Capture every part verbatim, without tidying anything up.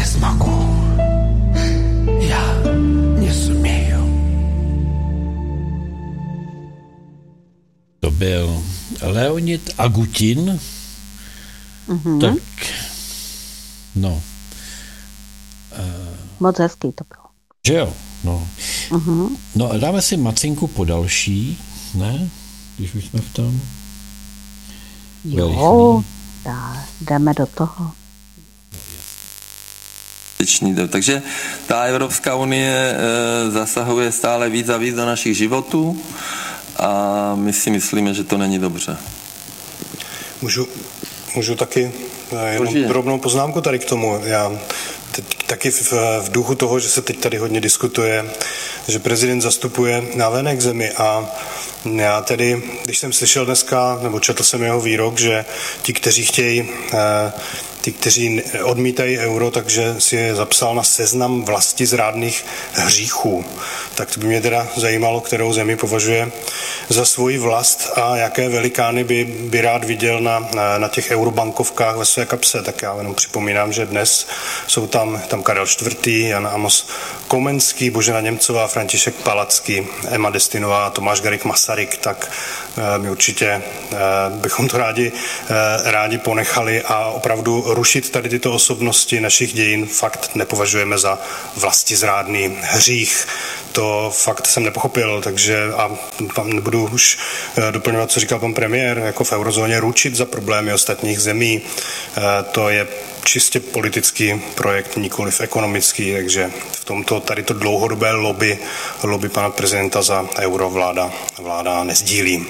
nesmogu. Já nesměju. To byl Leonid Agutin. Mm-hmm. Tak, no. Moc hezký to bylo. Že jo, no. Mm-hmm. No a dáme si macinku po další, ne? Když už jsme v tom. Jo, dá, jdeme do toho. Takže ta Evropská unie e, zasahuje stále víc a víc do našich životů a my si myslíme, že to není dobře. Můžu, můžu taky jenom drobnou poznámku tady k tomu. Já teď, taky v, v duchu toho, že se teď tady hodně diskutuje, že prezident zastupuje navenek zemi a já tedy, když jsem slyšel dneska, nebo četl jsem jeho výrok, že ti, kteří chtějí, ti, kteří odmítají euro, takže si je zapsal na seznam vlastizrádných hříchů. Tak to by mě teda zajímalo, kterou zemi považuje za svoji vlast a jaké velikány by, by rád viděl na, na, na těch eurobankovkách ve své kapse. Tak já jenom připomínám, že dnes jsou tam, tam Karel čtvrtý, Jan Amos Komenský, Božena Němcová, František Palacký, Emma Destinová, Tomáš Garrigue Masaryk, tak uh, my určitě uh, bychom to rádi, uh, rádi ponechali a opravdu rušit tady tyto osobnosti našich dějin fakt nepovažujeme za vlastizrádný hřích. To fakt jsem nepochopil, takže a nebudu už doplňovat, co říkal pan premiér, jako v eurozóně ručit za problémy ostatních zemí. To je čistě politický projekt, nikoliv ekonomický, takže v tomto tady to dlouhodobé lobby, lobby pana prezidenta za euro vláda, vláda nezdílí.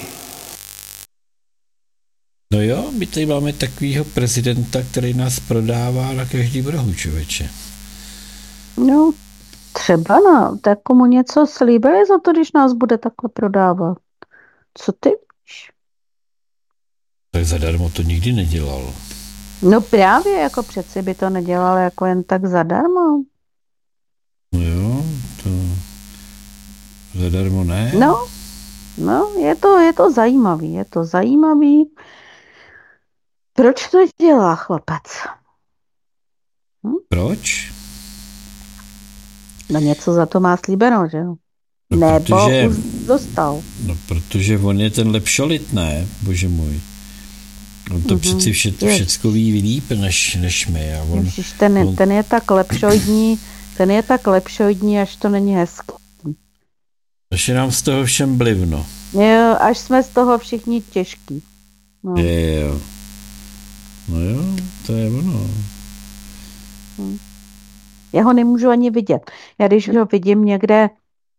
No jo, my tady máme takovýho prezidenta, který nás prodává na každý rohu, člověče. No, třeba no, tak komu něco slíbili za to, když nás bude takhle prodávat. Co ty víš? Tak zadarmo to nikdy nedělal. No právě, jako přeci by to nedělal jako jen tak zadarmo. No jo, to zadarmo ne. No, no, je to, je to zajímavý, je to zajímavý. Proč to dělá chlapec? Hm? Proč? No něco za to má slíbeno, že jo? No, Nebo protože, už dostal. No protože on je ten lepšolit, ne? Bože můj. On to mm-hmm. přeci vše, všecko ví líp než, než my. A on, Ježiš, ten, on... ten je tak lepšoidní, ten je tak lepšoidní, až to není hezký. Až je nám z toho všem blivno. Jo, až jsme z toho všichni těžký. No. Je, jo. No jo, to je ono. Hm. Já ho nemůžu ani vidět. Já když ho vidím někde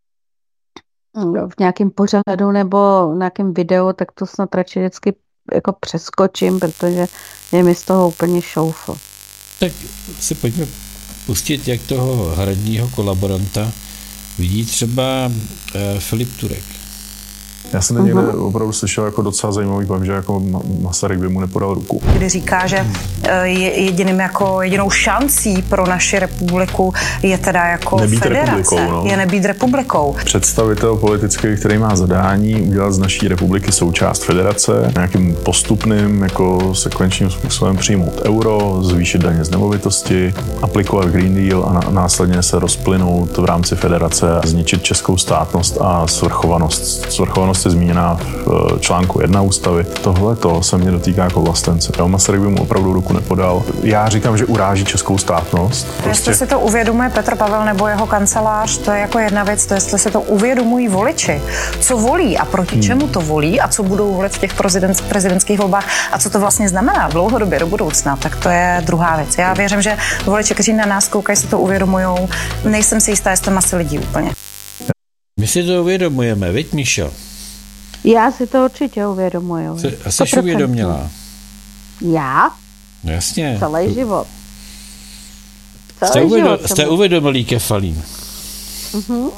v nějakém pořadu nebo v nějakém videu, tak to snad radši vždycky jako přeskočím, protože je mi z toho úplně šoufl. Tak si pojďme pustit, jak toho hradního kolaboranta vidí třeba eh, Filip Turek. Já jsem někde uh-huh. opravdu slyšel jako docela zajímavý pojem, že jako Masaryk by mu nepodal ruku. Kdy říká, že je jediným jako jedinou šancí pro naši republiku je teda jako nebýt federace, no. je nebýt republikou. Představitel politický, který má zadání udělat z naší republiky součást federace, nějakým postupným jako sekvenčním způsobem přijmout euro, zvýšit daně z nemovitosti, aplikovat Green Deal a následně se rozplynout v rámci federace a zničit českou státnost a svrchovanost. Svrchovanost je zmíněná v článku jedna ústavy. Tohle to se mě dotýká jako vlastence. Masaryk by mu opravdu ruku nepodal. Já říkám, že uráží českou státnost. Prostě... Jestli si to uvědomuje Petr Pavel nebo jeho kancelář, to je jako jedna věc, to jestli si to uvědomují voliči. Co volí a proti hmm. čemu to volí a co budou volit v těch prezident, prezidentských volbách a co to vlastně znamená v dlouhodobě do budoucna, tak to je druhá věc. Já věřím, že voliči, kteří na nás koukají, si to uvědomujou. Nejsem si jistá, jestli masy lidí úplně. My si to uvědomujeme, viď, Míšo? Já si to určitě uvědomuju. A jsi uvědomila? Já? No jasně. Celý život. Celý jste, uvědom, život jste uvědomilý kefalín. Uh-huh.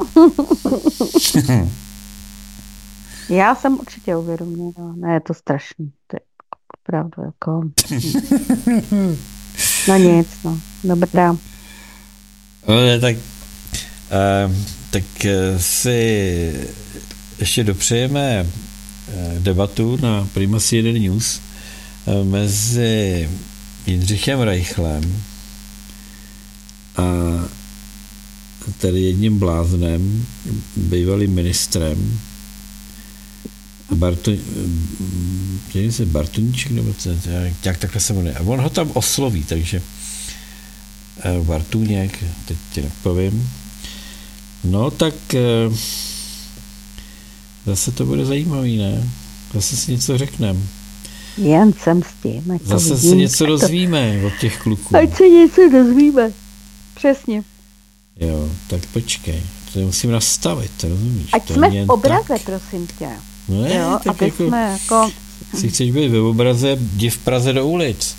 Já jsem určitě uvědomila. Ne, je to strašný. To je opravdu jako... No nic, no. Dobrá. No, tak, uh, tak si ještě dopřejeme debatu na Primas jeden News mezi Jindřichem Reichlem a tady jedním bláznem, bývalým ministrem, Barto, se Bartoníček, nebo to, jak takhle se jmenuje. A on ho tam osloví, takže Bartůněk, teď ti nepovím. No tak zase to bude zajímavý, ne? Zase si něco řekneme. Jen jsem s tím. Zase se něco dozvíme od těch kluků. Ať se něco dozvíme. Přesně. Jo, tak počkej. To musím nastavit, rozumíš? Ať to jsme v obraze, tak. prosím tě. No ne, jo, tak aby jako, jsme jako... Si chceš být ve obraze, jdi v Praze do ulic.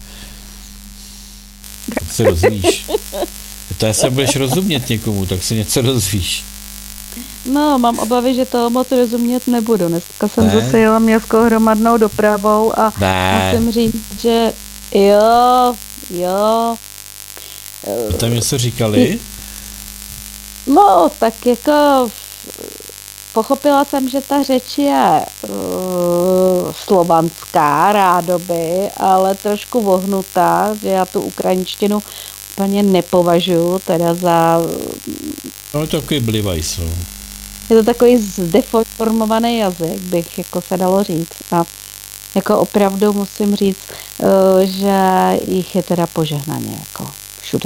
Tak se dozvíš. To já se budeš rozumět někomu, tak se něco dozvíš. No, mám obavy, že to moc rozumět nebudu. Dneska jsem ne. zase jela městskou hromadnou dopravou a ne. musím říct, že jo, jo. Tam něco říkali? No, tak jako pochopila jsem, že ta řeč je uh, slovanská rádoby, ale trošku vohnutá, že já tu ukrajinštinu úplně nepovažuji teda za... No, takový blivaj jsou. Je to takový zdeformovaný jazyk, bych jako se dalo říct. A jako opravdu musím říct, uh, že jich je teda požehnaně jako všude.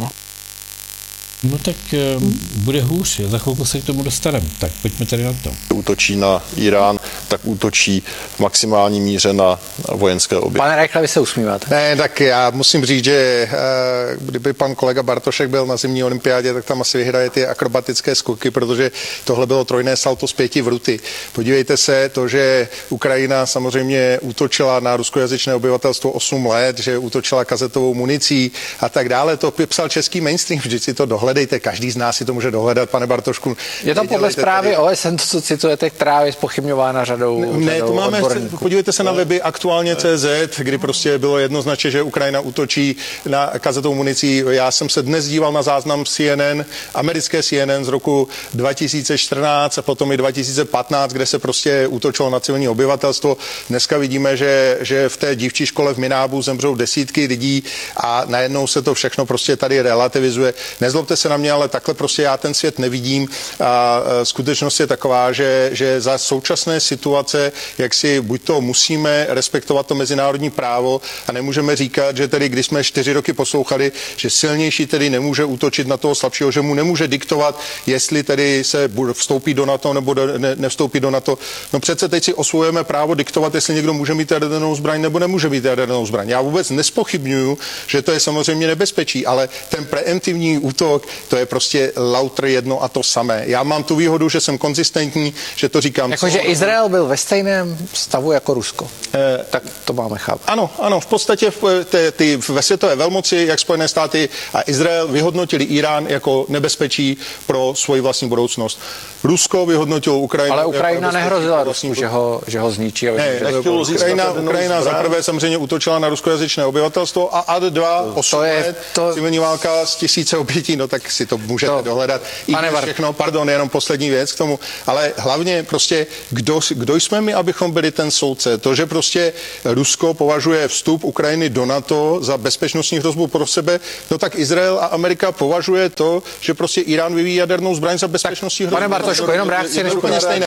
No tak hmm. bude hůř, za chvilku se k tomu dostaneme. Tak pojďme tady na to. Útočí na Irán, tak útočí v maximální míře na vojenské objekty. Pane Reichle, vy se usmíváte. Ne, tak já musím říct, že kdyby pan kolega Bartošek byl na zimní olympiádě, tak tam asi vyhraje ty akrobatické skoky, protože tohle bylo trojné salto z pěti vruty. Podívejte se, to, že Ukrajina samozřejmě útočila na ruskojazyčné obyvatelstvo osm let, že útočila kazetovou municí a tak dále, to psal český mainstream, vždyť si to dohledejte. Hledejte, každý z nás si to může dohledat, pane Bartošku. Je to podle zprávy tady O S N, to, co citujete, která je zpochybňována řadou Ne, ne řadou to máme, odborníků. Podívejte se na weby aktuálně tečka cé zet, kdy prostě bylo jednoznačně, že Ukrajina útočí na kazetovou municí. Já jsem se dnes díval na záznam C N N, americké C N N z roku dva tisíce čtrnáct a potom i dva tisíce patnáct, kde se prostě útočilo na civilní obyvatelstvo. Dneska vidíme, že, že v té dívčí škole v Minábu zemřou desítky lidí a najednou se to všechno prostě tady relativizuje. Nezlobte se na mě, ale takhle prostě já ten svět nevidím a skutečnost je taková, že, že za současné situace, jak si buď to musíme respektovat to mezinárodní právo a nemůžeme říkat, že tedy, když jsme čtyři roky poslouchali, že silnější tedy nemůže útočit na toho slabšího, že mu nemůže diktovat, jestli tedy se vstoupí do NATO nebo do, ne, nevstoupí do NATO. No přece teď si osvojujeme právo diktovat, jestli někdo může mít jadernou zbraň nebo nemůže mít jadernou zbraň. Já vůbec nespochybňuju, že to je samozřejmě nebezpečí, ale ten preemptivní útok, to je prostě lauter jedno a to samé. Já mám tu výhodu, že jsem konzistentní, že to říkám. Jakože Izrael byl ve stejném stavu jako Rusko. Eh, tak to máme chápat. Ano, ano, v podstatě v, ty, ty, ve světové velmoci, jak Spojené státy a Izrael, vyhodnotili Irán jako nebezpečí pro svoji vlastní budoucnost. Rusko vyhodnotilo Ukrajinu. Ale Ukrajina jako nehrozila Rusku, že ho, že ho zničí. Ne, Ukrajina, Ukrajina za prvé samozřejmě útočila na ruskojazyčné obyvatelstvo a ad dva, osm let, to... civilní válka z tisíce obětí, no tak si to můžete to... dohledat. I všechno, pardon, jenom poslední věc k tomu, ale hlavně prostě, kdo, kdo jsme my, abychom byli ten soudce? To, že prostě Rusko považuje vstup Ukrajiny do NATO za bezpečnostní hrozbu pro sebe, no tak Izrael a Amerika považuje to, že prostě Irán vyvíjí jadernou zbraň za bezpečnostní hrozbu. Pane Bartošku, jenom reakci, než úplně stejné.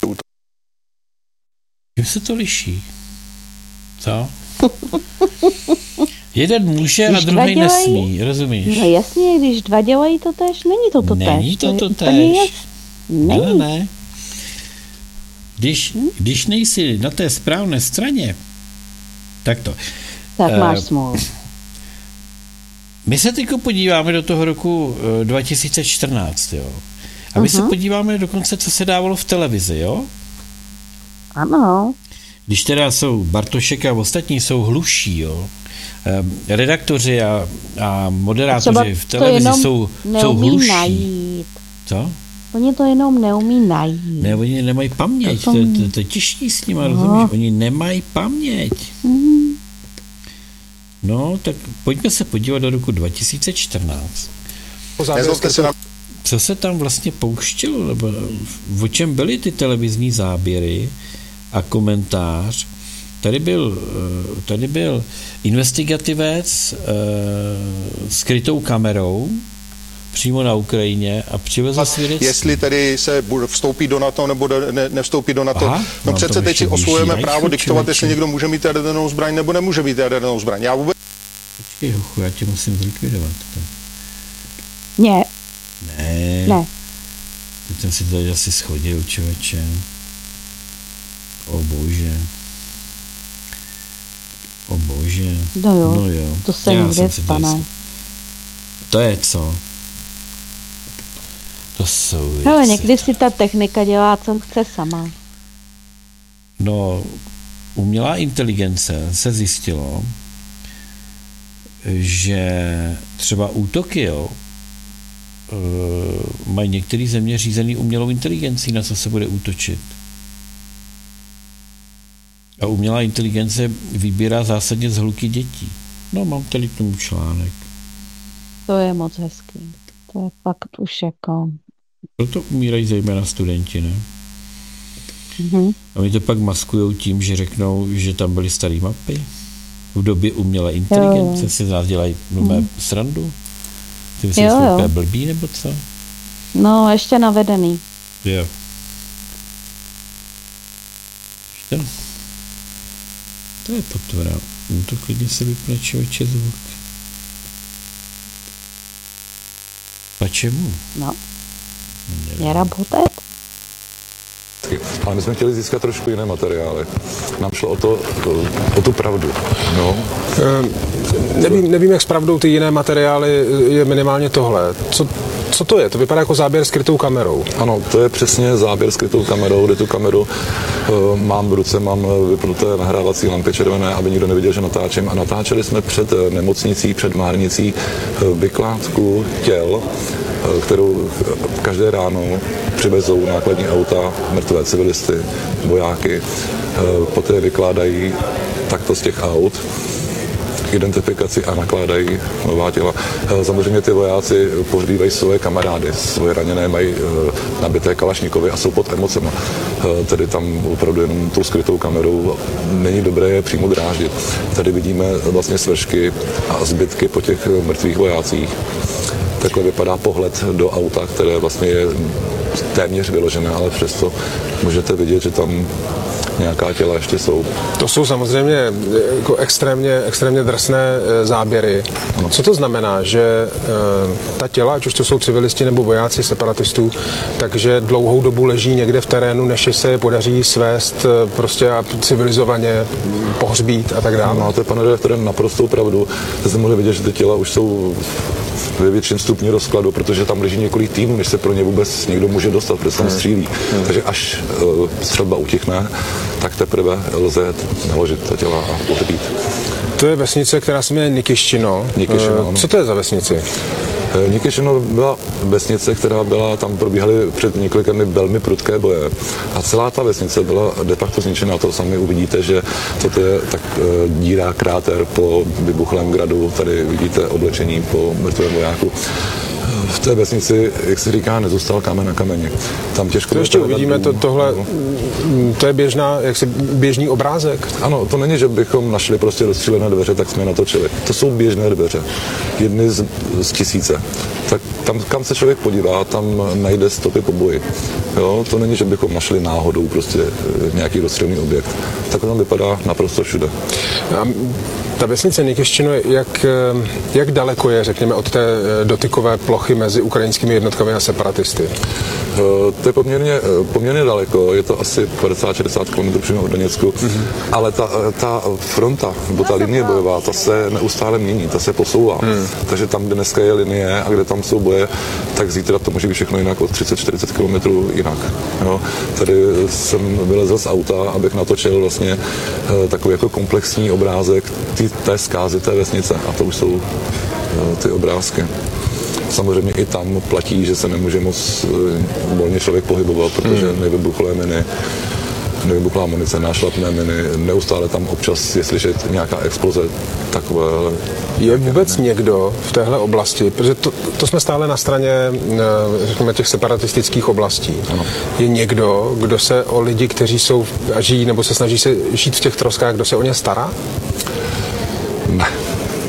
Čím se to liší? Co? Jeden může a druhý nesmí, rozumíš? No jasně, když dva dělají to tež, není to to tež. Není to to tež. Není. Ne, ne. Když, hm? když nejsi na té správné straně, tak to. Tak uh, máš smůlu. My se teď podíváme do toho roku uh, dva tisíce čtrnáct, jo. A my uh-huh. se podíváme dokonce, co se dávalo v televizi, jo? Ano. Když teda jsou Bartošek a ostatní jsou hluší, jo. Redaktoři a, a moderátoři v televizi jsou, jsou hluší. Najít. Co? Oni to jenom neumí najít. Ne, oni nemají paměť, to, to, to, to je těžký s nimi, no. Rozumíš? Oni nemají paměť. Mm. No, tak pojďme se podívat do roku dva tisíce čtrnáct. Co se tam vlastně pouštělo, nebo o čem byly ty televizní záběry a komentář? Tady byl, tady byl investigativec uh, s krytou kamerou přímo na Ukrajině a přivezl svědectví. Jestli tedy se vstoupí do NATO nebo ne, nevstoupí do NATO. Aha, no přece teď si osvojujeme právo chuť, diktovat, člověče. jestli někdo může mít jadernou zbraň nebo nemůže mít jadernou zbraň. Já vůbec... Počkej, hochu, já tě musím zlikvidovat. Ne. Ne. Ne. Teď jsem si tady asi schodil, člověče. O bože. O bože. No jo, no jo. to se Já někde stane. To je co? To jsou věci. Ale někdy si ta technika dělá, co chce sama. No, umělá inteligence se zjistilo, že třeba útoky, jo, mají některé země řízený umělou inteligencí, na co se bude útočit. A umělá inteligence vybírá zásadně z hluky dětí. No, mám tady tomu článek. To je moc hezký. To je fakt už jako... Proto umírají zejména studenti, ne? Mm-hmm. A my to pak maskujou tím, že řeknou, že tam byly staré mapy. V době umělé inteligence jo. si z nás dělají mm. srandu. Ty myslíš, že jsme úplně blbý, nebo co? No, ještě navedený. Jo. Ještě? To je potvora. No to klidně se vypne člověče zvuk. A čemu? No. Nerabotet. Ale my jsme chtěli získat trošku jiné materiály. Nám šlo o, to, o tu pravdu. No. E, nevím, nevím, jak s pravdou ty jiné materiály je minimálně tohle. Co, co to je? To vypadá jako záběr skrytou kamerou. Ano, to je přesně záběr skrytou kamerou, kde tu kameru uh, mám v ruce, mám vypnuté nahrávací lampy červené, aby nikdo neviděl, že natáčím. A natáčeli jsme před nemocnicí, před Márnicí uh, vykládku těl, kterou každé ráno přivezou nákladní auta, mrtvé civilisty, vojáky, poté vykládají takto z těch aut identifikaci a nakládají nová těla. Samozřejmě ty vojáci pohřbívají svoje kamarády, svoje raněné, mají nabité kalašnikovy a jsou pod emocema. Tedy tam opravdu jenom tou skrytou kamerou není dobré je přímo dráždit. Tady vidíme vlastně svršky a zbytky po těch mrtvých vojácích. Takhle vypadá pohled do auta, které vlastně je téměř vyložené, ale přesto můžete vidět, že tam nějaká těla ještě jsou. To jsou samozřejmě jako extrémně, extrémně drsné záběry. Ano. Co to znamená, že ta těla, ať už to jsou civilisti nebo vojáci separatistů, takže dlouhou dobu leží někde v terénu, než se je podaří svést prostě a civilizovaně pohřbít a tak dále? Máte, pane redaktore, naprostou pravdu. Jste mohli vidět, že ty těla už jsou ve větším stupni rozkladu, protože tam leží několik týdnů, než se pro ně vůbec někdo může dostat, protože tam střílí. Hmm. Takže až uh, střelba utichne, tak teprve lze naložit ta těla a pohřbít. To je vesnice, která se jmenuje Nikiščino. Nikiščino, Co to je za vesnici? Nikiščino byla vesnice, která byla, tam probíhaly před několika dny velmi prudké boje. A celá ta vesnice byla de facto zničená. To sami uvidíte, že toto je tak uh, dírá kráter po vybuchlém gradu. Tady vidíte oblečení po mrtvém vojáku. V té vesnici, jak se říká, nezůstal kámen na kameni. Tam těžko... To ještě uvidíme, to, tohle, to je běžná, jak se, běžný obrázek? Ano, to není, že bychom našli prostě rozstřílené dveře, tak jsme je natočili. To jsou běžné dveře. Jedny z, z tisíce. Tak tam, kam se člověk podívá, tam najde stopy po boji. Jo, to není, že bychom našli náhodou prostě nějaký rozstřelný objekt. Tak to tam vypadá naprosto všude. A ta vesnice Nikiščino, jak, jak daleko je, řekněme, od té dotykové plochy mezi ukrajinskými jednotkami a separatisty? To je poměrně, poměrně daleko, je to asi padesát šedesát kilometrů přímo od Doněcku, mm-hmm. ale ta, ta fronta, nebo ta linie bojová, ta se neustále mění, ta se posouvá. Mm. Takže tam, kde dneska je linie a kde tam jsou boje, tak zítra to může být všechno jinak, od třicet čtyřicet kilometrů jinak. Jo. Tady jsem vylezl z auta, abych natočil vlastně takový jako komplexní obrázek tý, té zkázy té vesnice a to už jsou ty obrázky. Samozřejmě i tam platí, že se nemůže moc volně člověk pohybovat, protože hmm. nevybuchlé miny, nevybuchlá munice, nášlapné miny, neustále tam občas, jestliže je nějaká exploze, takové... Je vůbec někdo v téhle oblasti, protože to, to jsme stále na straně, řekněme, těch separatistických oblastí. Ano. Je někdo, kdo se o lidi, kteří jsou a žijí, nebo se snaží se žít v těch troskách, kdo se o ně stará? Ne.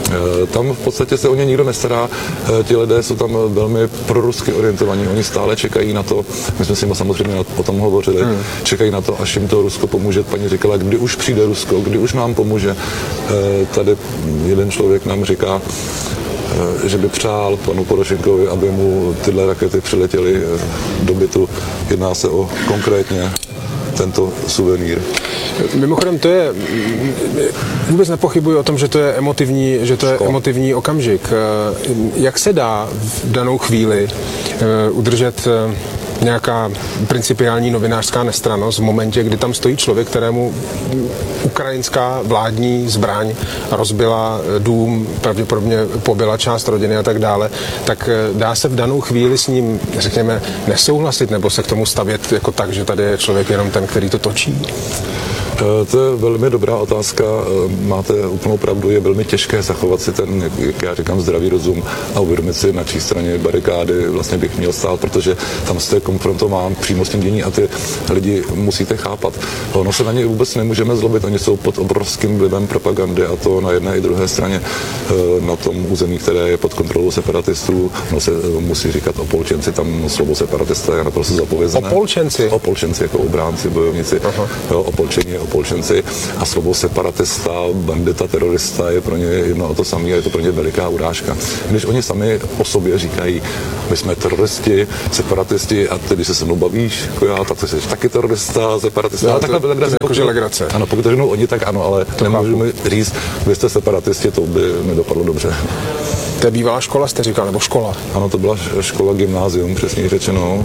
Tam v podstatě se o ně nikdo nestará, ti lidé jsou tam velmi prorusky orientovaní, oni stále čekají na to, my jsme s nimi samozřejmě o tom hovořili, hmm. čekají na to, až jim to Rusko pomůže. Paní říkala, kdy už přijde Rusko, kdy už nám pomůže. Tady jeden člověk nám říká, že by přál panu Porošenkovi, aby mu tyhle rakety přiletěly do bytu. Jedná se o konkrétně tento suvenýr. Mimochodem to je, vůbec nepochybuji o tom, že to je emotivní, že to je emotivní okamžik. Jak se dá v danou chvíli udržet nějaká principiální novinářská nestrannost v momentě, kdy tam stojí člověk, kterému ukrajinská vládní zbraň rozbila dům, pravděpodobně pobila část rodiny a tak dále, tak dá se v danou chvíli s ním, řekněme, nesouhlasit nebo se k tomu stavět jako tak, že tady je člověk jenom ten, který to točí? To je velmi dobrá otázka. Máte úplnou pravdu, je velmi těžké zachovat si ten, jak já říkám, zdravý rozum a uvědomit si, na čí straně barikády vlastně bych měl stát, protože tam jste konfrontován přímo s tím dění a ty lidi musíte chápat. Ono se na ně vůbec nemůžeme zlobit, oni jsou pod obrovským vlivem propagandy a to na jedné i druhé straně. Na tom území, které je pod kontrolou separatistů, no se musí říkat opolčenci, tam slovo separatista je naprosto zapovězené. Opolčenci? Opolčenci jako obránci, bojovníci. Jo, opolčení je opolčenci a slovo separatista, bandita, terorista je pro ně jedno a to samé a je to pro ně veliká urážka. Když oni sami o sobě říkají, my jsme teroristi, separatisti a ty, když se se mnou bavíš, jako já, tak ty jsi taky terorista, separatista. No, ale takhle to je jako legrace. Ano, pokud to řeknou oni, tak ano, ale to nemůžeme říct, vy jste separatisti, to by nedopadlo dobře. To je bývalá škola, jste říkal, nebo škola? Ano, to byla škola, gymnázium, přesně řečeno.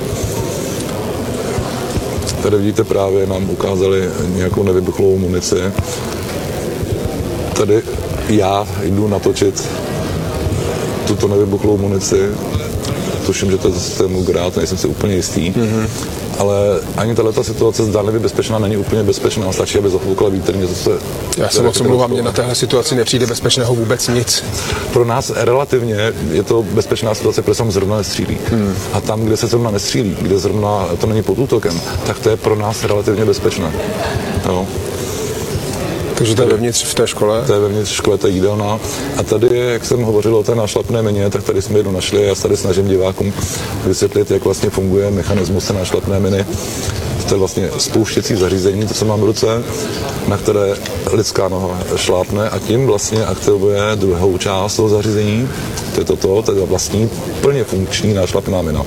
Tady vidíte, právě nám ukázali nějakou nevybuchlou munici. Tady já jdu natočit tuto nevybuchlou munici. Tuším, že to je z systému Grad, nejsem si úplně jistý. Mm-hmm. Ale ani tato situace zdánlivě bezpečná není úplně bezpečná. Stačí, aby zafoukla vítr. Něco se, já se moc omlouvám, mně na téhle situaci nepřijde bezpečného vůbec nic. Pro nás relativně je to bezpečná situace, protože tam zrovna nestřílí. Hmm. A tam, kde se zrovna nestřílí, kde zrovna to není pod útokem, tak to je pro nás relativně bezpečné. Jo. Takže to je vevnitř v té škole? To je vevnitř v škole, to je jídelná. A tady, jak jsem hovořil o té nášlapné mině, tak tady jsme jednu našli. Já se tady snažím divákům vysvětlit, jak vlastně funguje mechanismus té nášlapné miny. To je vlastně spouštěcí zařízení, to co mám v ruce, na které lidská noha šlápne a tím vlastně aktivuje druhou část toho zařízení. To je toto, to je vlastní plně funkční nášlapná mina.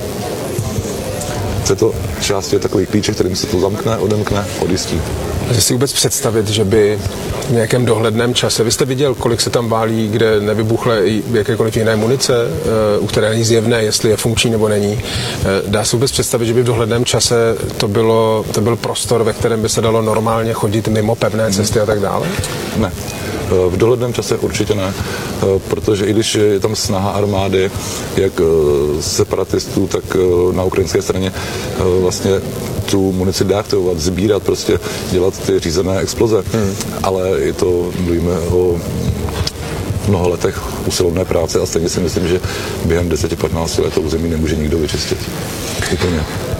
V této části je takový klíček, kterým se to zamkne, odemkne, odjistí. Můžete si vůbec představit, že by v nějakém dohledném čase, vy jste viděl, kolik se tam válí, kde nevybuchle jakékoliv jiné munice, u které není zjevné, jestli je funkční nebo není. Dá se vůbec představit, že by v dohledném čase to, bylo, to byl prostor, ve kterém by se dalo normálně chodit mimo pevné cesty a tak dále? Ne. V dohledném čase určitě ne, protože i když je tam snaha armády, jak separatistů, tak na ukrajinské straně vlastně tu munici deaktivovat, sbírat, prostě dělat ty řízené exploze, hmm. ale je to, mluvíme o mnoho letech usilovné práce a stejně si myslím, že během deset patnáct let to území nemůže nikdo vyčistit. Úplně.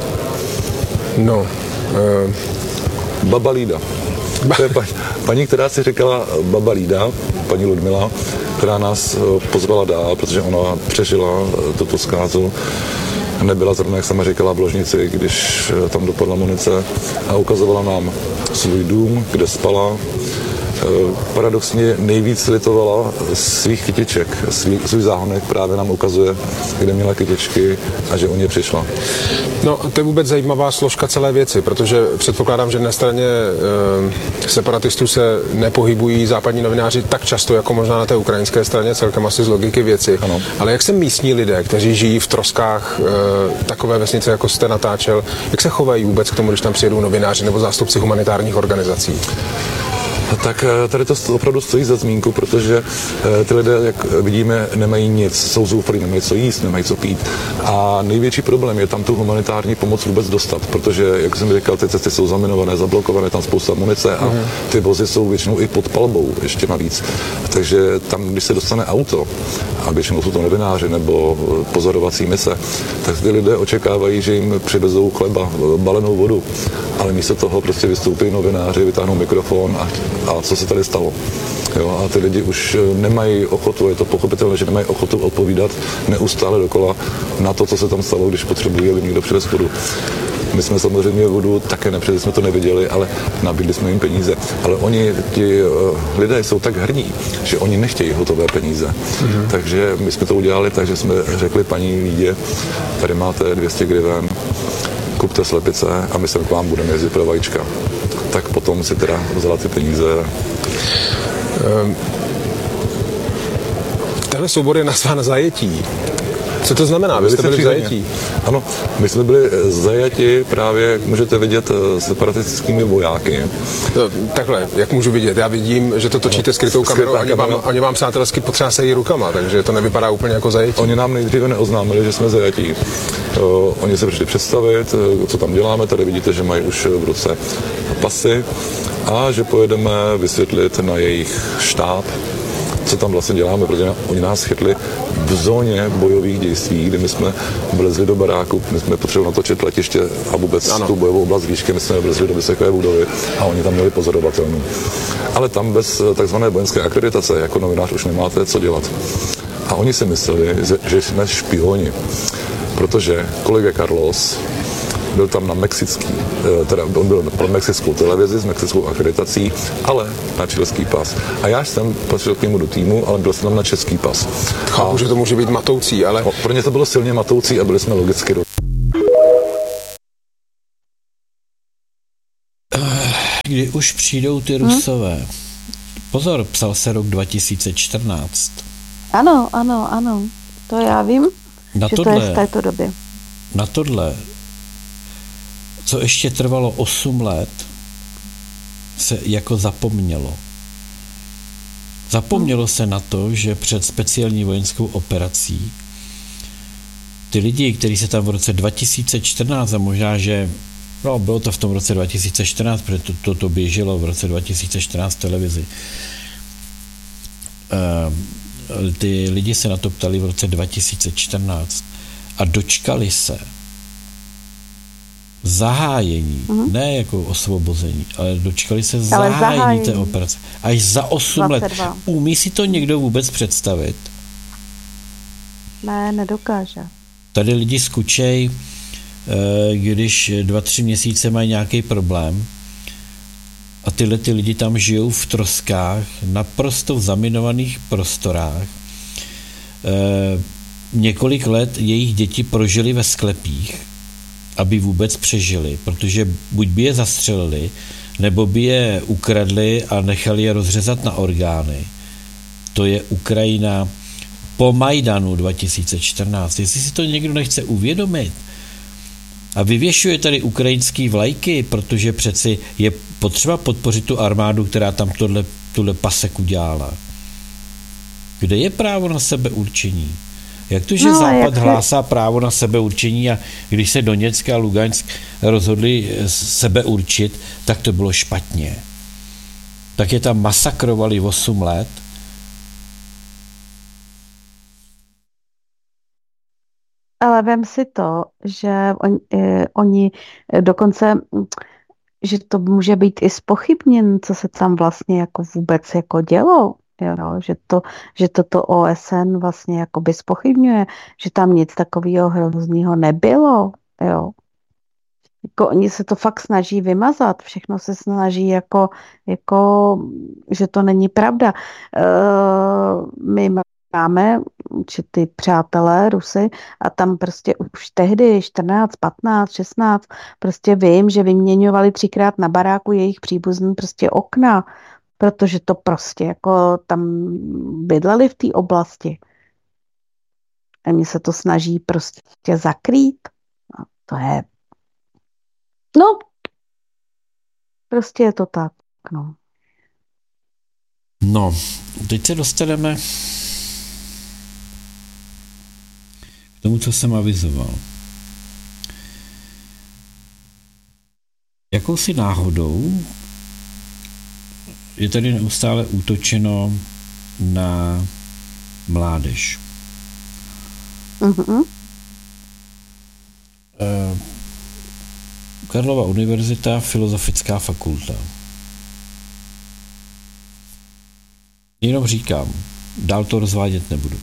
No. Uh... Baba Lída. To je paní, paní, která si říkala Baba Lída, paní Ludmila, která nás pozvala dál, protože ona přežila tuto zkázu. Nebyla zrovna, jak sama říkala, v ložnici, když tam dopadla munice a ukazovala nám svůj dům, kde spala. Paradoxně nejvíc litovala svých kytiček. Svý, svůj záhonek právě nám ukazuje, kde měla kytičky a že o ně přišla. No, to je vůbec zajímavá složka celé věci, protože předpokládám, že na straně e, separatistů se nepohybují západní novináři tak často, jako možná na té ukrajinské straně, celkem asi z logiky věci. Ano. Ale jak se místní lidé, kteří žijí v troskách e, takové vesnice, jako jste natáčel, jak se chovají vůbec k tomu, když tam přijedou novináři nebo zástupci humanitárních organizací? Tak tady to opravdu stojí za zmínku, protože ty lidé, jak vidíme, nemají nic, jsou zoufalí, nemají co jíst, nemají co pít. A největší problém je tam tu humanitární pomoc vůbec dostat, protože, jak jsem říkal, ty cesty jsou zaminované, zablokované, tam spousta munice a ty vozy jsou většinou i pod palbou, ještě navíc. Takže tam, když se dostane auto, a většinou jsou to novináři nebo pozorovací mise, tak ty lidé očekávají, že jim přivezou chleba, balenou vodu. Ale místo toho prostě vystoupí novináři, vytáhnou mikrofon a, a co se tady stalo. Jo, a ty lidi už nemají ochotu, je to pochopitelné, že nemají ochotu odpovídat neustále dokola na to, co se tam stalo, když potřebují, aby někdo přivez vodu. My jsme samozřejmě vodu také nepřijeli, jsme to neviděli, ale nabídli jsme jim peníze. Ale oni, ti uh, lidé jsou tak hrdí, že oni nechtějí hotové peníze. Mm-hmm. Takže my jsme to udělali tak, že jsme řekli paní Lídě, tady máte dvě stě hryven, kupte slepice a my se k vám budeme jezdit pro vajíčka. Tak potom si teda vzala ty peníze. Um, tenhle soubor je nazván Zajetí. Co to znamená? Vy jste byli v zajetí? Ano, my jsme byli zajati právě, jak můžete vidět, separatistickými vojáky. No, takhle, jak můžu vidět? Já vidím, že to točíte skrytou kamerou a oni vám, oni vám přátelsky potřásejí rukama, takže to nevypadá úplně jako zajetí. Oni nám nejdříve neoznámili, že jsme zajatí. Uh, oni se přišli představit, co tam děláme. Tady vidíte, že mají už v ruce pasy a že pojedeme vysvětlit na jejich štáb, co tam vlastně děláme, protože oni nás chytli v zóně bojových dějství, kdy my jsme vlezli do baráku, my jsme potřebovali natočit letiště a vůbec ano. tu bojovou oblast výšky, my jsme vlezli do vysoké budovy a oni tam měli pozorovatelnu. Ale tam bez takzvané vojenské akreditace jako novinář už nemáte co dělat. A oni si mysleli, že jsme špioni, protože kolega Carlos byl tam na mexický, teda on byl pro mexickou televizi s mexickou akreditací, ale na český pas. A já jsem patřil k němu do týmu, ale byl jsem tam na český pas. Chápu, že to může být matoucí, ale... No, pro ně to bylo silně matoucí a byli jsme logicky do... Kdy už přijdou ty Rusové. Hmm? Pozor, psal se rok dva tisíce čtrnáct. Ano, ano, ano. To já vím, na že tohle, to je v této době. Na tohle, co ještě trvalo osm let, se jako zapomnělo. Zapomnělo se na to, že před speciální vojenskou operací ty lidi, kteří se tam v roce dva tisíce čtrnáct, a možná, že no, bylo to v tom roce dva tisíce čtrnáct, protože to, to, to běželo v roce dva tisíce čtrnáct v televizi. Uh, ty lidi se na to ptali v roce dva tisíce čtrnáct a dočkali se zahájení, uh-huh. ne jako osvobození, ale dočkali se zahájení, zahájení té operace. Až za osm let. Umí si to někdo vůbec představit? Ne, nedokáže. Tady lidi skučej, když dva, tři měsíce mají nějaký problém a tyhle ty lidi tam žijou v troskách, naprosto v zaminovaných prostorách. Několik let jejich děti prožili ve sklepích, aby vůbec přežili, protože buď by je zastřelili, nebo by je ukradli a nechali je rozřezat na orgány. To je Ukrajina po Majdanu dva tisíce čtrnáct. Jestli si to někdo nechce uvědomit a vyvěšuje tady ukrajinský vlajky, protože přeci je potřeba podpořit tu armádu, která tam tohle, tuhle paseku dělala. Kde je právo na sebeurčení? Jak to, že no, Západ jak... hlásá právo na sebeurčení a když se Doněck a Lugansk rozhodli sebeurčit, tak to bylo špatně. Tak je tam masakrovali osm let. Ale vem si to, že on, eh, oni dokonce, že to může být i zpochybněn, co se tam vlastně jako vůbec jako dělo. Jo, že to, že toto O S N vlastně jakoby zpochybňuje, že tam nic takového hroznýho nebylo, jo. Jako oni se to fakt snaží vymazat, všechno se snaží jako, jako že to není pravda. Uh, my máme určitý přátelé Rusy a tam prostě už tehdy čtrnáct, patnáct, šestnáct, prostě vím, že vyměňovali třikrát na baráku jejich příbuzný prostě okna, protože to prostě jako tam bydleli v té oblasti. A mě se to snaží prostě zakrýt. A to je... No, prostě je to tak, no. No, teď se dostaneme k tomu, co jsem avizoval. Jakousi náhodou je tady neustále útočeno na mládež. Uh-huh. Karlova univerzita, Filozofická fakulta. Jenom říkám, dál to rozvádět nebudu.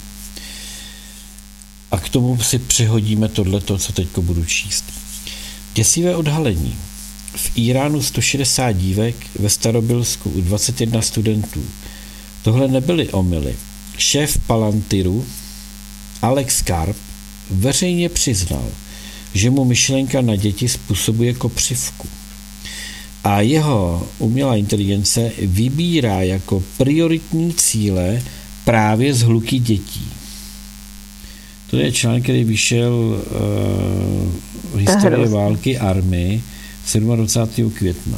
A k tomu si přihodíme tohleto, co teďko budu číst. Děsivé odhalení. V Iránu sto šedesát dívek, ve Starobilsku u dvacet jedna studentů. Tohle nebyly omyly. Šéf Palantiru Alex Karp veřejně přiznal, že mu myšlenka na děti způsobuje kopřivku. A jeho umělá inteligence vybírá jako prioritní cíle právě zhluky dětí. To je článek, který vyšel uh, historie války army dvacátého sedmého května.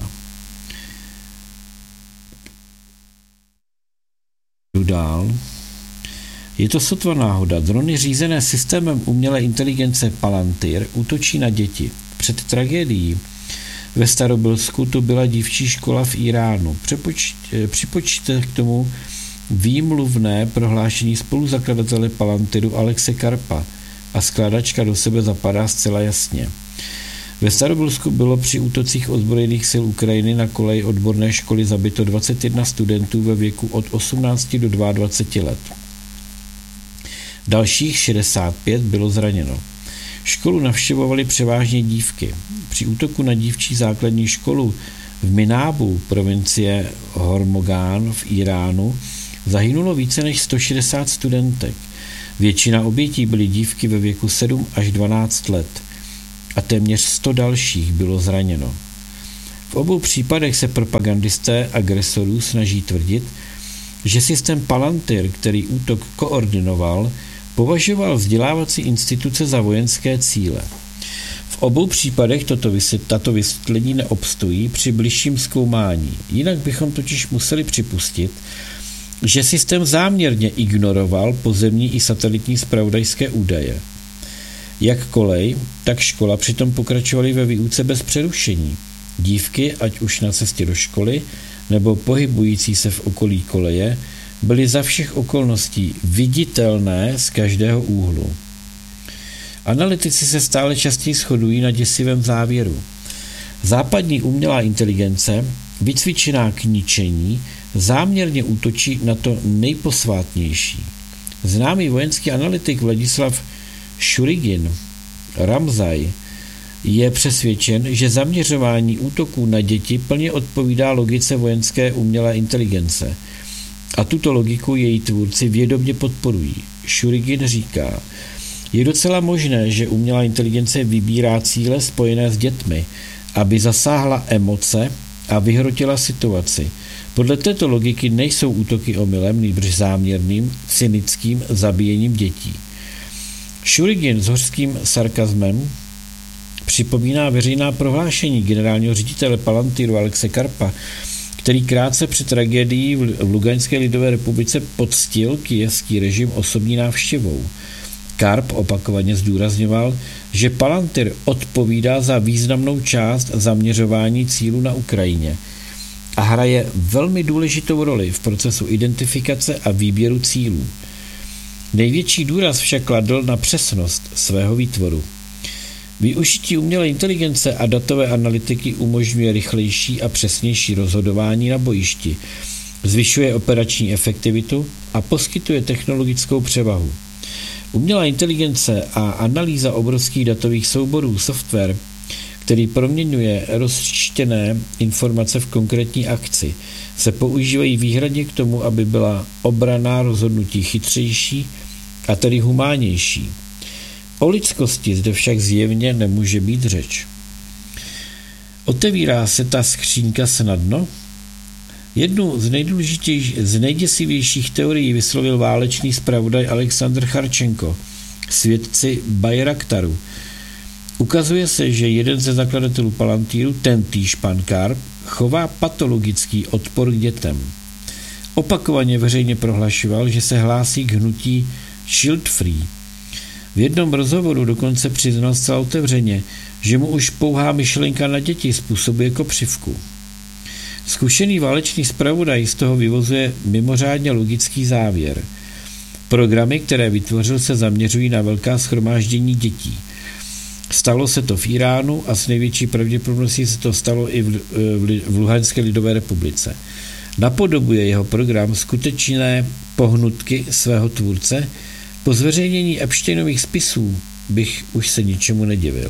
Jdu dál. Je to sotva náhoda. Drony řízené systémem umělé inteligence Palantir útočí na děti. Před tragédií ve Starobilsku to byla dívčí škola v Iránu. Připočtěte k tomu výmluvné prohlášení spoluzakladatele Palantiru Alexe Karpa a skládačka do sebe zapadá zcela jasně. Ve Starobilsku bylo při útocích ozbrojených sil Ukrajiny na kolej odborné školy zabito dvacet jedna studentů ve věku od osmnácti do dvaceti dvou let. Dalších šedesát pět bylo zraněno. Školu navštěvovaly převážně dívky. Při útoku na dívčí základní školu v Minábu, provincie Hormogán v Iránu, zahynulo více než sto šedesát studentek. Většina obětí byly dívky ve věku sedm až dvanáct let a téměř sto dalších bylo zraněno. V obou případech se propagandisté agresorů snaží tvrdit, že systém Palantir, který útok koordinoval, považoval vzdělávací instituce za vojenské cíle. V obou případech toto vysvět, tato vysvětlení neobstojí při bližším zkoumání. Jinak bychom totiž museli připustit, že systém záměrně ignoroval pozemní i satelitní zpravodajské údaje. Jak kolej, tak škola přitom pokračovaly ve výuce bez přerušení. Dívky, ať už na cestě do školy, nebo pohybující se v okolí koleje, byly za všech okolností viditelné z každého úhlu. Analytici se stále častěji shodují na děsivém závěru. Západní umělá inteligence, vycvičená k ničení, záměrně útočí na to nejposvátnější. Známý vojenský analytik Vladislav Šurigin Ramzaj je přesvědčen, že zaměřování útoků na děti plně odpovídá logice vojenské umělé inteligence. A tuto logiku její tvůrci vědomě podporují. Šurigin říká, je docela možné, že umělá inteligence vybírá cíle spojené s dětmi, aby zasáhla emoce a vyhrotila situaci. Podle této logiky nejsou útoky omylem, nýbrž záměrným, cynickým zabíjením dětí. Šurigin s hořkým sarkazmem připomíná veřejná prohlášení generálního ředitele Palantiru Alexe Karpa, který krátce před tragédií v Luganské lidové republice poctil kyjevský režim osobní návštěvou. Karp opakovaně zdůrazňoval, že Palantir odpovídá za významnou část zaměřování cílu na Ukrajině a hraje velmi důležitou roli v procesu identifikace a výběru cílů. Největší důraz však kladl na přesnost svého výtvoru. Využití umělé inteligence a datové analytiky umožňuje rychlejší a přesnější rozhodování na bojišti, zvyšuje operační efektivitu a poskytuje technologickou převahu. Umělá inteligence a analýza obrovských datových souborů, software, který proměňuje rozčtené informace v konkrétní akci, se používají výhradně k tomu, aby byla obranná rozhodnutí chytřejší a tedy humánnější. O lidskosti zde však zjevně nemůže být řeč. Otevírá se ta skřínka snadno? Jednu z nejdůležitějších, z nejděsivějších teorií vyslovil válečný zpravodaj Aleksandr Charčenko, svědci Bayraktaru. Ukazuje se, že jeden ze zakladatelů Palantíru, tentýž pan Karp, chová patologický odpor k dětem. Opakovaně veřejně prohlašoval, že se hlásí k hnutí Child Free. V jednom rozhovoru dokonce přiznal zcela otevřeně, že mu už pouhá myšlenka na děti způsobuje kopřivku. Zkušený válečný zpravodaj z toho vyvozuje mimořádně logický závěr. Programy, které vytvořil, se zaměřují na velká shromáždění dětí. Stalo se to v Iránu a s největší pravděpodobností se to stalo i v, v, v Luhanské lidové republice. napodobuje jeho program skutečné pohnutky svého tvůrce, po zveřejnění Epsteinových spisů bych už se ničemu nedivil.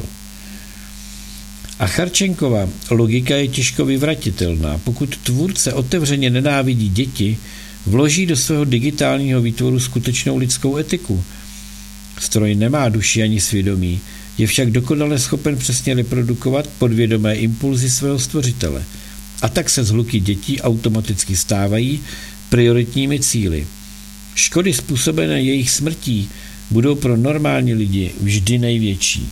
A Charčenkova logika je těžko vyvratitelná. Pokud tvůrce otevřeně nenávidí děti, vloží do svého digitálního výtvoru skutečnou lidskou etiku. Stroj nemá duši ani svědomí, je však dokonale schopen přesně reprodukovat podvědomé impulzy svého stvořitele. A tak se zhluky dětí automaticky stávají prioritními cíli. Škody způsobené jejich smrtí budou pro normální lidi vždy největší.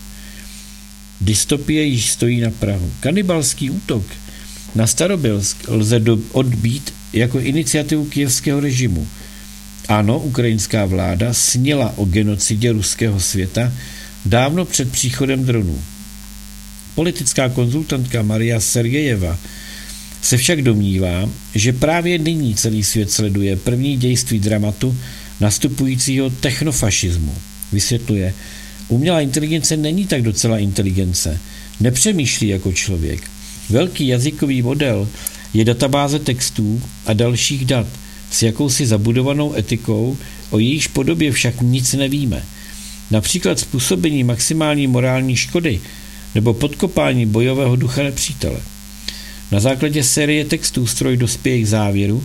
Dystopie již stojí na prahu. Kanibalský útok na Starobylsk lze do, odbít jako iniciativu kyjevského režimu. Ano, ukrajinská vláda snila o genocidě ruského světa dávno před příchodem dronů. Politická konzultantka Maria Sergejeva se však domnívá, že právě nyní celý svět sleduje první dějství dramatu nastupujícího technofašismu. Vysvětluje, umělá inteligence není tak docela inteligence, nepřemýšlí jako člověk. Velký jazykový model je databáze textů a dalších dat s jakousi zabudovanou etikou, o jejíž podobě však nic nevíme. Například způsobení maximální morální škody nebo podkopání bojového ducha nepřítele. Na základě série textů stroj dospěje k závěru,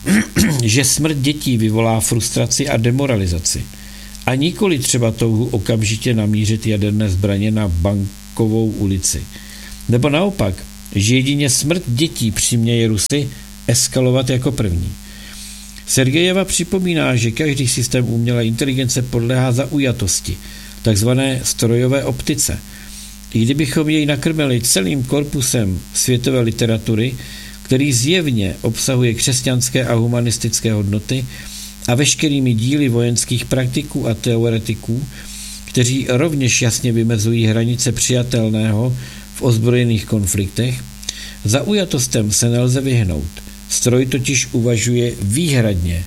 že smrt dětí vyvolá frustraci a demoralizaci. A nikoli třeba touhu okamžitě namířit jaderné zbraně na Bankovou ulici. Nebo naopak, že jedině smrt dětí přiměje Rusy eskalovat jako první. Sergejeva připomíná, že každý systém umělé inteligence podléhá zaujatosti, takzvané strojové optice. I kdybychom jej nakrmili celým korpusem světové literatury, který zjevně obsahuje křesťanské a humanistické hodnoty, a veškerými díly vojenských praktiků a teoretiků, kteří rovněž jasně vymezují hranice přijatelného v ozbrojených konfliktech, zaujatostem se nelze vyhnout. Stroj totiž uvažuje výhradně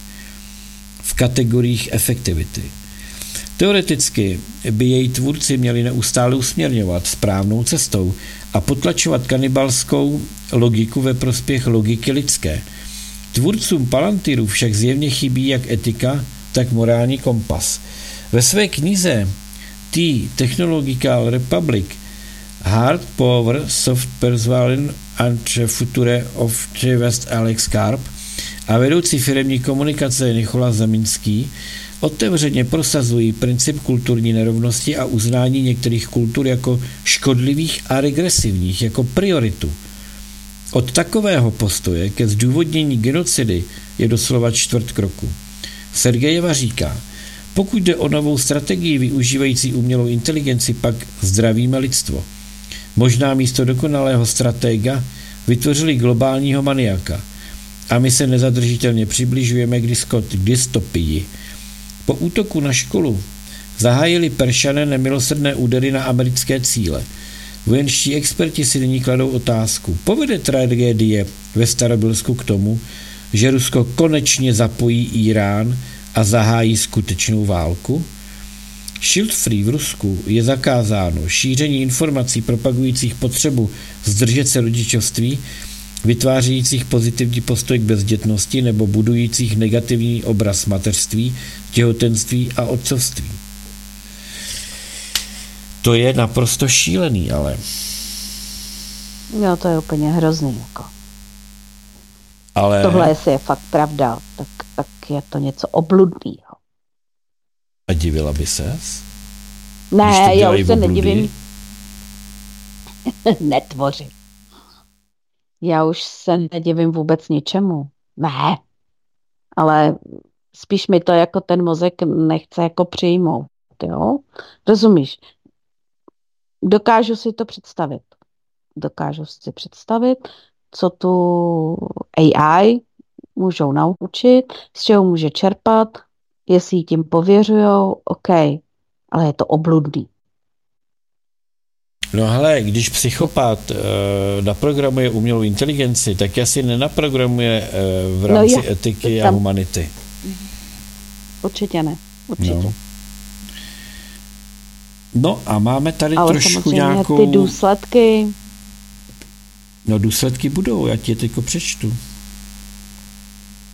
v kategoriích efektivity. Teoreticky by její tvůrci měli neustále usměrňovat správnou cestou a potlačovat kanibalskou logiku ve prospěch logiky lidské. Tvůrcům Palantiru však zjevně chybí jak etika, tak morální kompas. Ve své knize The Technological Republic Hard Power, Soft Persuasion and Future of the West Alex Karp a vedoucí firemní komunikace Nicholas Zeminský otevřeně prosazují princip kulturní nerovnosti a uznání některých kultur jako škodlivých a regresivních, jako prioritu. Od takového postoje ke zdůvodnění genocidy je doslova čtvrt kroku. Sergejeva říká, pokud jde o novou strategii využívající umělou inteligenci, pak zdravíme lidstvo. Možná místo dokonalého stratega vytvořili globálního maniaka a my se nezadržitelně přibližujeme k dystopii. Po útoku na školu zahájili Peršané nemilosrdné údery na americké cíle. Vojenští experti si nyní kladou otázku. Povede tragédie ve Starobylsku k tomu, že Rusko konečně zapojí Irán a zahájí skutečnou válku? Shield-free v Rusku je zakázáno. Šíření informací propagujících potřebu zdržet se rodičovství, vytvářejících pozitivní postoj k bezdětnosti nebo budujících negativní obraz mateřství, těhotenství a otcovství. To je naprosto šílený, ale... No, to je úplně hrozný, jako. Ale... Tohle, jestli je fakt pravda, tak, tak je to něco obludného. A divila by ses? Ne, já už se nedivím. Netvořím. Já už se nedivím vůbec ničemu. Ne. Ale spíš mi to jako ten mozek nechce jako přijmout. Jo? Rozumíš? Dokážu si to představit. Dokážu si představit, co tu A I můžou naučit, z čeho může čerpat, jestli tím pověřujou, OK, ale je to obludný. No hele, když psychopat uh, naprogramuje umělou inteligenci, tak asi nenaprogramuje uh, v rámci no je, etiky tam... a humanity. Určitě ne, určitě. No. No a máme tady ale trošku nějakou... ty důsledky... No důsledky budou, já ti je teďko přečtu.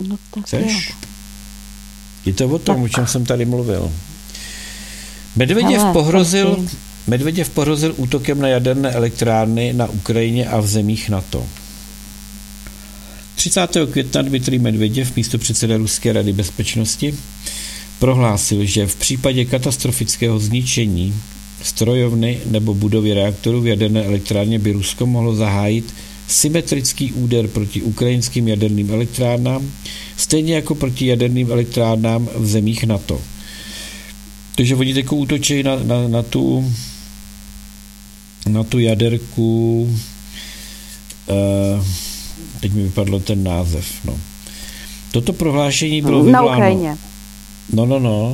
No tak Chceš? jo. Je to o tom, tak. O čem jsem tady mluvil. Medveděv Hele, pohrozil, taky. Medveděv pohrozil útokem na jaderné elektrárny na Ukrajině a v zemích NATO. třicátého května Dmitrij Medveděv, místopředseda Ruské rady bezpečnosti, prohlásil, že v případě katastrofického zničení strojovny nebo budovy reaktorů v jaderné elektrárně by Rusko mohlo zahájit symetrický úder proti ukrajinským jaderným elektrárnám, stejně jako proti jaderným elektrárnám v zemích NATO. Takže oni teď útočí na, na, na, tu, na tu jaderku, uh, teď mi vypadlo ten název. No. Toto prohlášení bylo vyvoláno... Na Ukrajině. No, no, no.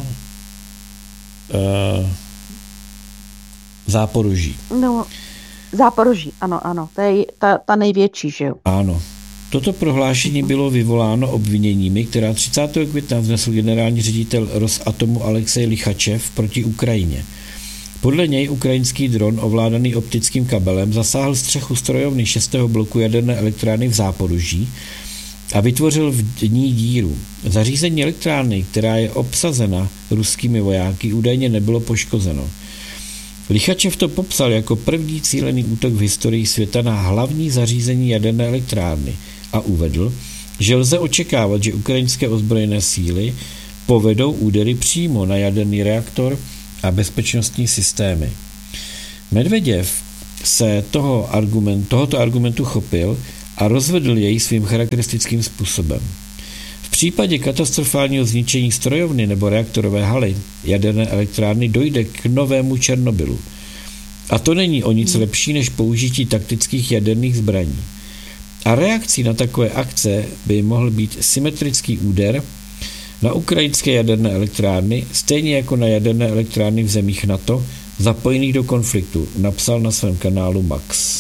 Uh, Záporoží. No, Záporoží, ano, ano. To je ta, ta největší, že jo? Ano. Toto prohlášení bylo vyvoláno obviněními, která třicátého května vznesl generální ředitel Rosatomu Alexej Lichačev proti Ukrajině. Podle něj ukrajinský dron ovládaný optickým kabelem zasáhl střechu strojovny šestého bloku jaderné elektrárny v Záporoží a vytvořil v ní díru. Zařízení elektrárny, která je obsazena ruskými vojáky, údajně nebylo poškozeno. Lichačev to popsal jako první cílený útok v historii světa na hlavní zařízení jaderné elektrárny a uvedl, že lze očekávat, že ukrajinské ozbrojené síly povedou údery přímo na jaderný reaktor a bezpečnostní systémy. Medveděv se toho argument, tohoto argumentu chopil a rozvedl jej svým charakteristickým způsobem. V případě katastrofálního zničení strojovny nebo reaktorové haly jaderné elektrárny dojde k novému Černobylu. A to není o nic lepší než použití taktických jaderných zbraní. A reakcí na takové akce by mohl být symetrický úder na ukrajinské jaderné elektrárny, stejně jako na jaderné elektrárny v zemích NATO, zapojených do konfliktu, napsal na svém kanálu Max.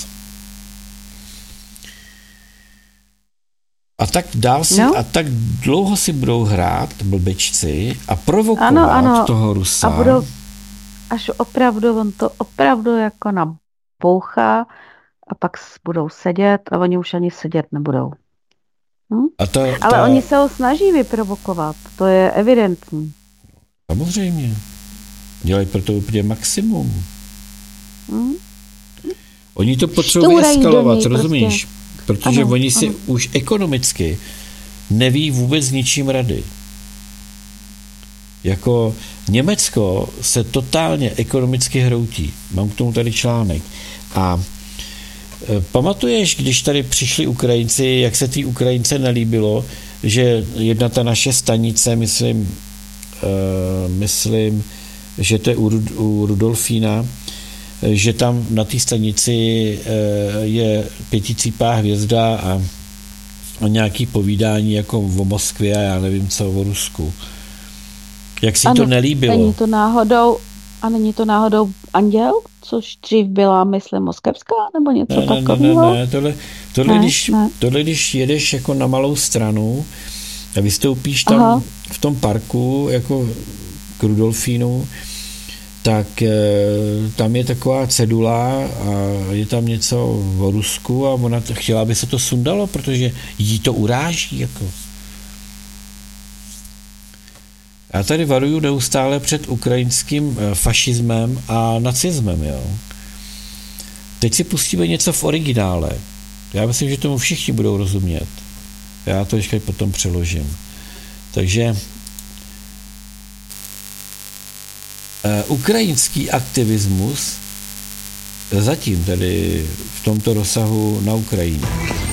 A tak dál si, no. a tak dlouho si budou hrát blbečci a provokovat ano, ano. toho Rusa. A budou, až opravdu, on to opravdu jako nabouchá a pak budou sedět a oni už ani sedět nebudou. Hm? A ta, ta... Ale oni se ho snaží vyprovokovat, to je evidentní. Samozřejmě. Dělají pro to úplně maximum. Hm? Oni to potřebují eskalovat, rozumíš? Prostě. Protože ano, oni si ano. už ekonomicky neví vůbec s ničím rady. Jako Německo se totálně ekonomicky hroutí. Mám k tomu tady článek. A e, pamatuješ, když tady přišli Ukrajinci, jak se té Ukrajince nelíbilo, že jedna ta naše stanice, myslím, e, myslím, že to je u, u Rudolfína, že tam na té stanici je pěticípá hvězda a, a nějaký povídání jako o Moskvě a já nevím co o Rusku. Jak si ano, to nelíbilo? Není to náhodou, a není to náhodou Anděl, což dřív byla, myslím, moskevská, nebo něco ne, takového? Ne, ne, ne, tohle, tohle, ne, když, ne. tohle když jedeš jako na malou stranu a vystoupíš tam Aha. v tom parku jako k Rudolfínu, tak e, tam je taková cedula a je tam něco o Rusku a ona t- chtěla, aby se to sundalo, protože jí to uráží. Jako. Já tady varuju neustále před ukrajinským e, fašismem a nacismem. Jo. Teď si pustíme něco v originále. Já myslím, že tomu všichni budou rozumět. Já to ještě potom přeložím. Takže Uh, ukrajinský aktivismus zatím tedy v tomto rozsahu na Ukrajině.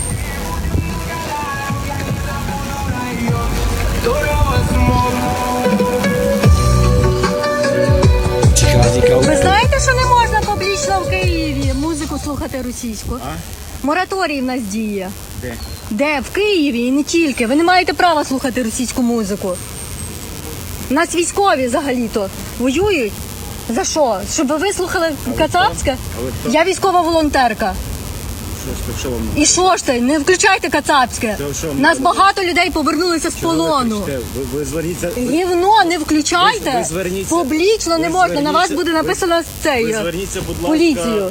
Přichází kauka. Ви знаєте, що не можна публічно в Києві музику слухати російську? А? Мораторій в нас діє. Де? Де? В Києві і не тільки. Ви не маєте права слухати російську музику. У нас військові взагалі-то воюють. За що? Щоб ви слухали кацапське? Я військова волонтерка. І що ж ти? Не включайте кацапське. Нас багато людей повернулися з полону. Гівно не включайте. Публічно не можна. На вас буде написано цей поліцію.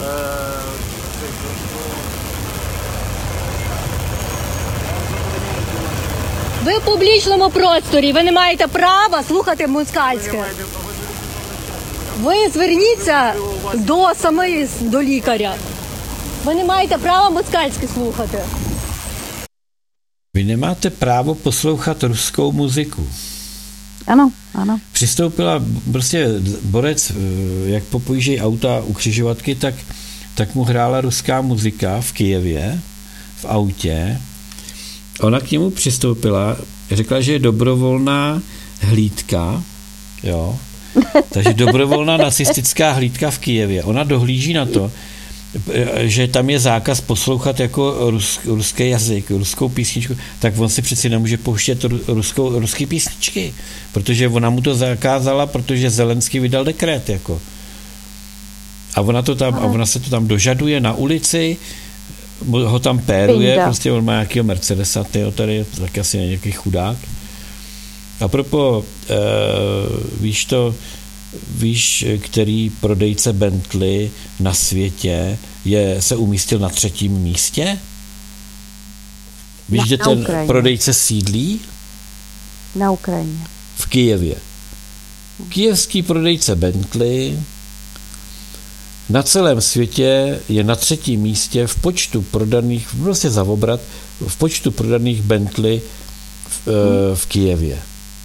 Ви в публічному просторі, ви не маєте права слухати москальське. Ви зверніться до самої, до лікаря. Ви не маєте права москальське слухати. Vy nemáte právo poslouchat ruskou muziku. Ano, ano. Přistoupila prostě borec, jak popojíždějí auta u křižovatky, tak, tak mu hrála ruská muzika v Kyjevě, v autě. Ona k němu přistoupila, řekla, že je dobrovolná hlídka, jo, takže dobrovolná nacistická hlídka v Kyjevě. Ona dohlíží na to, že tam je zákaz poslouchat jako rus, ruský jazyk, ruskou písničku, tak on si přeci nemůže pouštět ruskou, ruský písničky, protože ona mu to zakázala, protože Zelenský vydal dekret, jako. A ona, to tam, a ona se to tam dožaduje na ulici, ho tam péruje, Pinda. Prostě on má nějakýho Mercedesa, tyjo, tady tak asi nějaký chudák. A propo, e, víš to, víš, který prodejce Bentley na světě je, se umístil na třetím místě? Víš, na, kde ten Ukrajině. Prodejce sídlí? Na Ukrajině. V Kyjevě. Kyjevský prodejce Bentley na celém světě je na třetím místě v počtu prodaných, prostě za obrat, v počtu prodaných Bentley v, hmm. v Kyjevě.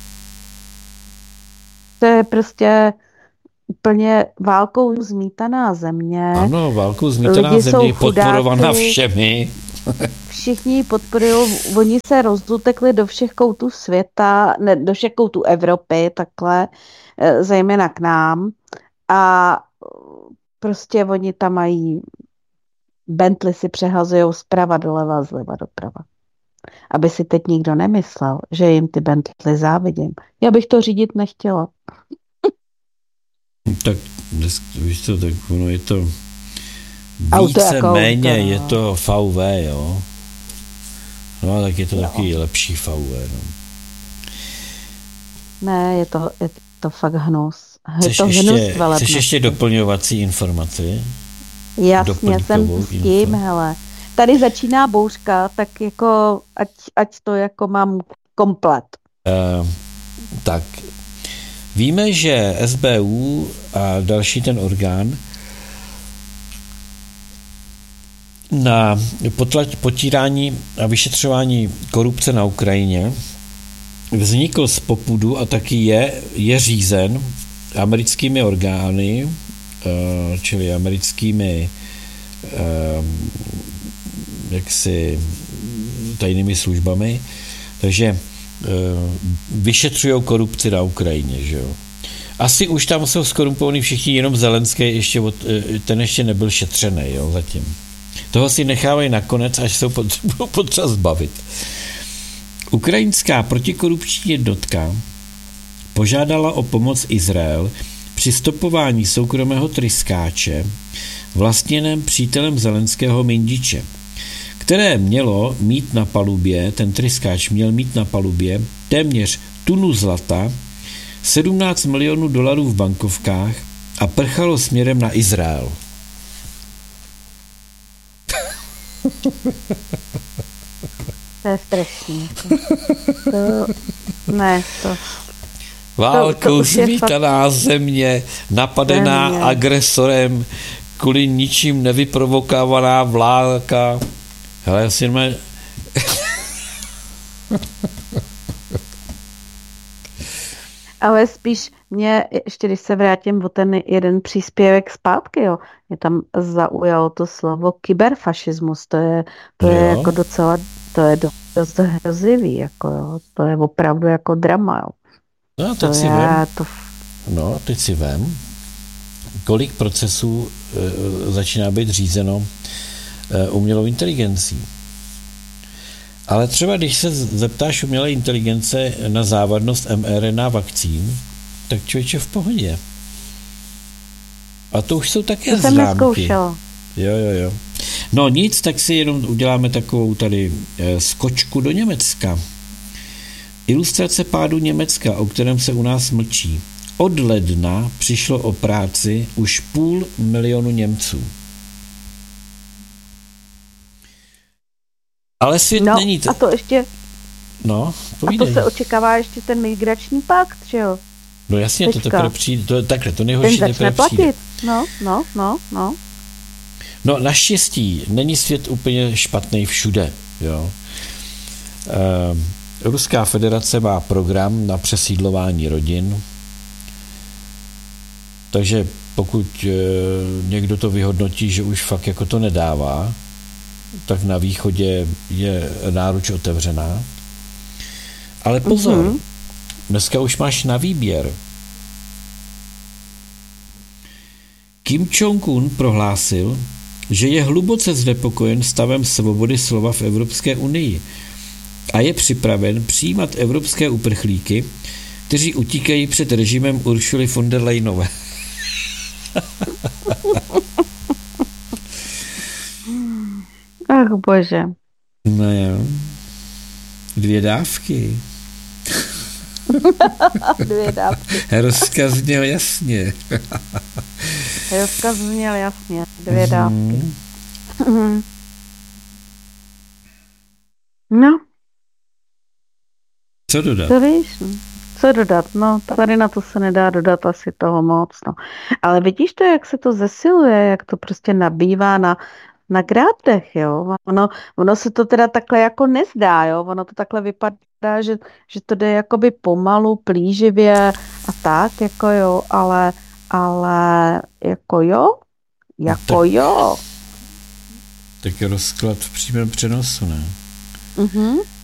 To je prostě úplně válkou zmítaná země. Ano, válkou zmítaná Lidi země, podporovaná všemi. Všichni ji podporují, oni se rozdutekli do všech koutů světa, ne, do všech koutů Evropy, takhle, zejména k nám. A prostě oni tam mají, Bentley si přehazujou zprava doleva, zleva doprava. Aby si teď nikdo nemyslel, že jim ty Bentley závidím. Já bych to řídit nechtěla. Tak víš co, tak ono je to více jako méně, to, no. Je to V W, jo. No a tak je to jo. Taky lepší V W, no. Ne, je to, je to fakt hnus. Chceš, to ještě, hnus chceš ještě doplňovací informaci? Jasně, jsem s tím, hele. Tady začíná bouřka, tak jako ať, ať to jako mám komplet. Uh, tak, víme, že S B U a další ten orgán na potlač, potírání a vyšetřování korupce na Ukrajině vznikl z popudu a taky je, je řízen americkými orgány, uh, čili americkými uh, jaksi tajnými službami, takže uh, vyšetřují korupci na Ukrajině, že jo. Asi už tam jsou skorumpovaní všichni, jenom Zelenský ještě od, ten ještě nebyl šetřený, jo, zatím. Toho si nechávají nakonec, až se budou potřeba zbavit. Ukrajinská protikorupční jednotka požádala o pomoc Izrael při stopování soukromého tryskáče vlastněném přítelem Zelenského Mindiče, které mělo mít na palubě, ten tryskáč měl mít na palubě téměř tunu zlata, sedmnáct milionů dolarů v bankovkách a prchalo směrem na Izrael. To je strašný. To, ne, to... Válkou zmítaná fakt... země, napadená země. Agresorem, kvůli ničím nevyprovokovaná vláda. Hele, já si nemá... Ale spíš mě, ještě když se vrátím o ten jeden příspěvek zpátky, jo, mě tam zaujalo to slovo kyberfašismus, to je, to je jako docela, to je dost hrozivý, jako jo, to je opravdu jako drama, jo. No, teď si vem, to... no, teď si vem, kolik procesů e, začíná být řízeno e, umělou inteligencí. Ale třeba když se zeptáš umělé inteligence na závadnost mRNA vakcín, tak člověče v pohodě. A to už jsou také to známky. Jsem neskoušela. Jo, jo, jo. No nic, tak si jenom uděláme takovou tady eh, skočku do Německa. Ilustrace pádu Německa, o kterém se u nás mlčí. Od ledna přišlo o práci už půl milionu Němců. Ale svět no, není to. A to ještě, No, povídej. A to se očekává ještě ten migrační pakt, že jo? No jasně, Teďka. to teprve přijde, to, takhle, to nejhorší ten teprve platit. přijde. No, no, no, no. No naštěstí není svět úplně špatný všude, jo. E, Ruská federace má program na přesídlování rodin, takže pokud e, někdo to vyhodnotí, že už fakt jako to nedává, tak na východě je náruč otevřená. Ale pozor, mm-hmm. dneska už máš na výběr. Kim Jong-un prohlásil, že je hluboce znepokojen stavem svobody slova v Evropské unii a je připraven přijímat evropské uprchlíky, kteří utíkají před režimem Uršuly von der Leyenové. Ach bože. No jo. Dvě dávky. Dvě dávky. Rozkaz zněl jasně. Rozkaz zněl jasně. Dvě dávky. Mm. No. Co dodat? To víš, no. Co dodat? No, tady na to se nedá dodat asi toho moc, no. Ale vidíš to, jak se to zesiluje, jak to prostě nabývá na na grátech, jo. Ono, ono se to teda takhle jako nezdá, jo. Ono to takhle vypadá, že, že to jde jakoby pomalu, plíživě a tak, jako jo, ale, ale jako jo, jako jo. Tak je rozklad v přímém přenosu, ne? Mhm.